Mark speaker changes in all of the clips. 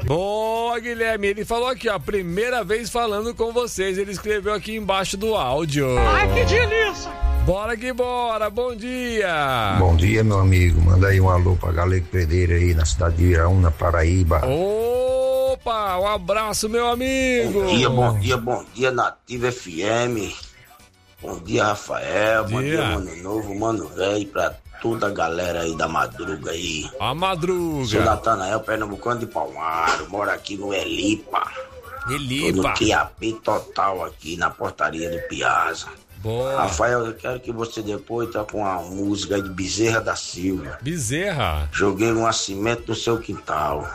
Speaker 1: Boa, Guilherme. Ele falou aqui, ó, primeira vez falando com vocês. Ele escreveu aqui embaixo do áudio.
Speaker 2: Ai, que delícia!
Speaker 1: Bora que bora, bom dia.
Speaker 3: Bom dia, meu amigo. Manda aí um alô pra Galego Pereira aí na cidade de Iraúna, Paraíba.
Speaker 1: Opa, um abraço, meu amigo.
Speaker 4: Bom dia, Nativa FM. Bom dia, Rafael. Bom dia, Mano Novo, Mano Velho, pra toda a galera aí da Madruga aí.
Speaker 1: A Madruga.
Speaker 4: Sou Natanael, pernambucano de Palmaro, moro aqui no Elipa.
Speaker 1: Elipa.
Speaker 4: Tô no QAP total aqui na portaria do Piazza.
Speaker 1: Boa.
Speaker 4: Rafael, eu quero que você depois toque uma música de Bezerra da Silva.
Speaker 1: Bezerra?
Speaker 4: Joguei um cimento no seu quintal.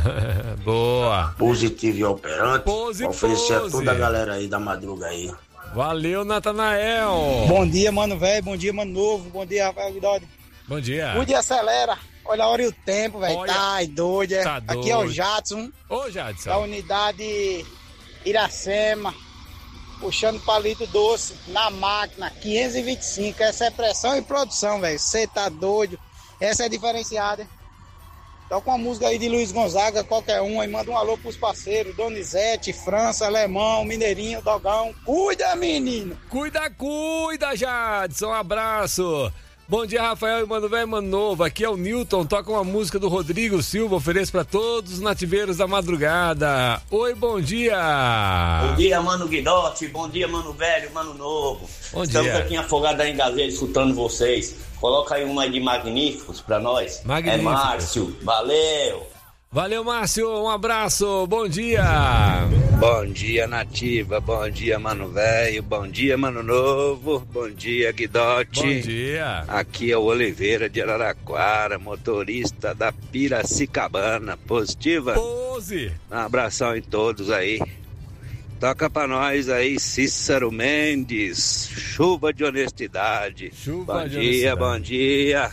Speaker 1: Boa.
Speaker 4: Positivo e operante. Oferecer a toda a
Speaker 1: pose.
Speaker 4: galera aí da Madruga aí.
Speaker 1: Valeu, Natanael.
Speaker 5: Bom dia, Mano Velho. Bom dia, Mano Novo. Bom dia, Rafael Guidode.
Speaker 1: Bom dia.
Speaker 5: Bom dia, acelera. Olha a hora e o tempo, velho. Tá doido, é.
Speaker 1: Tá
Speaker 5: Aqui é o
Speaker 1: doido.
Speaker 5: Jadson.
Speaker 1: Ô, Jadson.
Speaker 5: Da unidade Iracema. Puxando palito doce na máquina, 525. Essa é pressão e produção, velho. Você tá doido. Essa é diferenciada. Toca uma música aí de Luiz Gonzaga, qualquer um, aí manda um alô pros parceiros, Donizete, França, Alemão, Mineirinho, Dogão. Cuida, menino!
Speaker 1: Cuida, Jadson, um abraço. Bom dia, Rafael e Mano Velho, Mano Novo. Aqui é o Newton, toca uma música do Rodrigo Silva, ofereço pra todos os nativeiros da madrugada. Oi, bom dia.
Speaker 6: Bom dia, Mano Guidotti, bom dia, Mano Velho, Mano Novo.
Speaker 1: Bom
Speaker 6: Estamos
Speaker 1: dia.
Speaker 6: aqui afogados em Gazeira escutando vocês. Coloca aí uma de Magníficos pra nós.
Speaker 1: Magníficos.
Speaker 6: É Márcio, valeu.
Speaker 1: Valeu, Márcio, um abraço, bom dia.
Speaker 7: Bom dia, Nativa, bom dia, Mano Velho, bom dia, Mano Novo, bom dia, Guidotti.
Speaker 1: Bom dia.
Speaker 7: Aqui é o Oliveira de Araraquara, motorista da Piracicabana, positiva?
Speaker 1: Pose.
Speaker 7: Um abração em todos aí. Toca pra nós aí, Cícero Mendes, chuva de honestidade.
Speaker 1: Chuva
Speaker 7: bom
Speaker 1: de
Speaker 7: dia,
Speaker 1: honestidade.
Speaker 7: bom dia.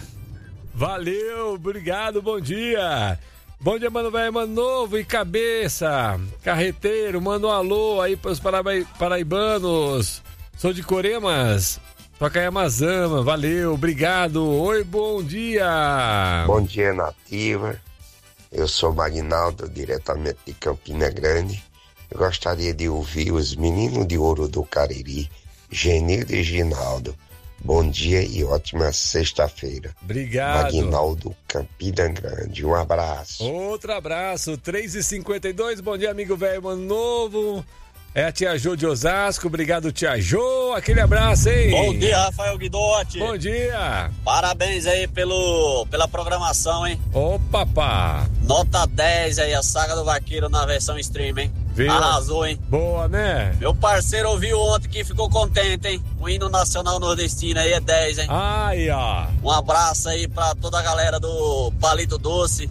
Speaker 1: Valeu, obrigado, bom dia. Bom dia, Mano Velho, Mano Novo e cabeça. Carreteiro, manda um alô aí para os paraibanos. Sou de Coremas. Toca aí Amazama, valeu, obrigado. Oi, bom dia.
Speaker 3: Bom dia, Nativa. Eu sou Magnaldo, diretamente de Campina Grande. Eu gostaria de ouvir os Meninos de Ouro do Cariri, Genildo e Ginaldo. Bom dia e ótima sexta-feira.
Speaker 1: Obrigado.
Speaker 3: Magnaldo, Campina Grande. Um abraço.
Speaker 1: Outro abraço, 3h52, bom dia, amigo velho, Mano Novo. É a tia Jô de Osasco, obrigado, tia Jô, aquele abraço, hein?
Speaker 8: Bom dia, Rafael Guidotti.
Speaker 1: Bom dia.
Speaker 8: Parabéns aí pela programação, hein?
Speaker 1: Ô, papá.
Speaker 8: Nota 10 aí, a Saga do Vaqueiro na versão stream, hein?
Speaker 1: Viu?
Speaker 8: Arrasou, hein?
Speaker 1: Boa, né?
Speaker 8: Meu parceiro ouviu ontem que ficou contente, hein? O hino nacional nordestino aí é 10, hein?
Speaker 1: Aí, ó.
Speaker 8: Um abraço aí pra toda a galera do Palito Doce.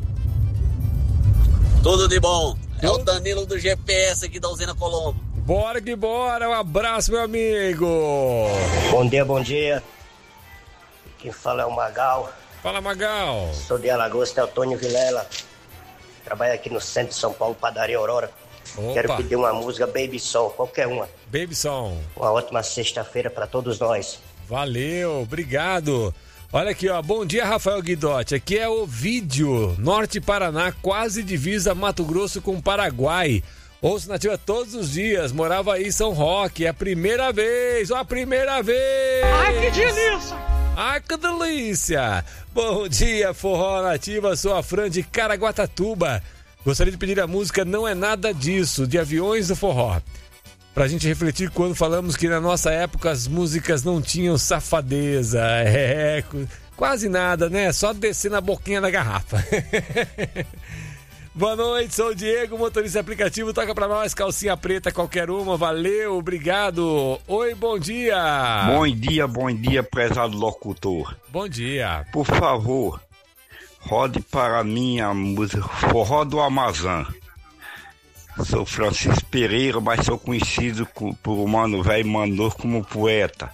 Speaker 8: Tudo de bom. É o Danilo do GPS aqui da Usina Colombo.
Speaker 1: Bora que bora, um abraço, meu amigo.
Speaker 9: Bom dia. Quem fala é o Magal.
Speaker 1: Fala, Magal.
Speaker 9: Sou de Alagoas, Teotônio Vilela. Trabalho aqui no centro de São Paulo, Padaria Aurora.
Speaker 1: Opa.
Speaker 9: Quero pedir uma música Baby Soul, qualquer uma.
Speaker 1: Baby Song.
Speaker 9: Uma ótima sexta-feira para todos nós.
Speaker 1: Valeu, obrigado. Olha aqui, ó, bom dia, Rafael Guidotti. Aqui é Ovídio, Norte Paraná, quase divisa Mato Grosso com Paraguai. Ouço Nativa todos os dias, morava aí em São Roque, é a primeira vez, ó, a primeira vez.
Speaker 2: Ai, que delícia!
Speaker 1: Ai, que delícia! Bom dia, Forró Nativa, sou a Fran de Caraguatatuba. Gostaria de pedir a música Não É Nada Disso, de Aviões do Forró. Pra gente refletir quando falamos que na nossa época as músicas não tinham safadeza. Quase nada, né? Só descer na boquinha da garrafa. Boa noite, sou o Diego, motorista aplicativo, toca pra nós, calcinha preta, qualquer uma, valeu, obrigado. Oi, bom dia.
Speaker 10: Bom dia, prezado locutor.
Speaker 1: Bom dia.
Speaker 10: Por favor, rode para mim a música Forró do Amazon. Sou Francisco Pereira, mas sou conhecido por Mano Velho Mano como poeta.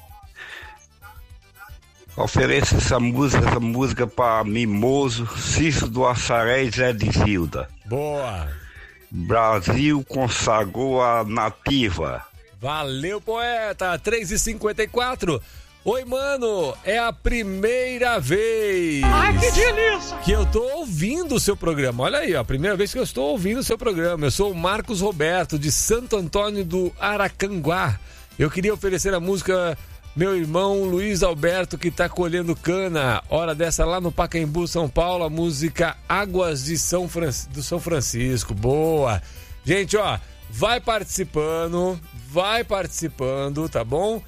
Speaker 10: Ofereço essa música para Mimoso, Cício do Assaré e Zé de Zilda.
Speaker 1: Boa.
Speaker 10: Brasil consagrou a nativa.
Speaker 1: Valeu, poeta. 3h54. Oi, mano, é a primeira vez.
Speaker 2: Ai, que delícia!
Speaker 1: Que eu tô ouvindo o seu programa. Olha aí, ó, a primeira vez que eu estou ouvindo o seu programa. Eu sou o Marcos Roberto, de Santo Antônio do Aracanguá. Eu queria oferecer a música meu irmão Luiz Alberto, que tá colhendo cana. Hora dessa lá no Pacaembu, São Paulo, a música Águas de São Francisco. Boa! Gente, ó, vai participando, tá bom?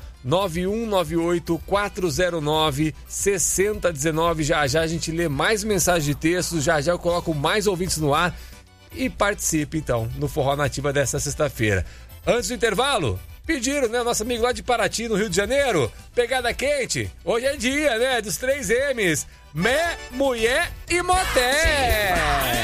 Speaker 1: 9198-409-6019. Já a gente lê mais mensagens de texto, já eu coloco mais ouvintes no ar e participe então no Forró Nativa dessa sexta-feira. Antes do intervalo, pediram, né, nosso amigo lá de Paraty, no Rio de Janeiro, pegada quente. Hoje é dia, né, dos 3 M's: Mé, Mulher e Moté.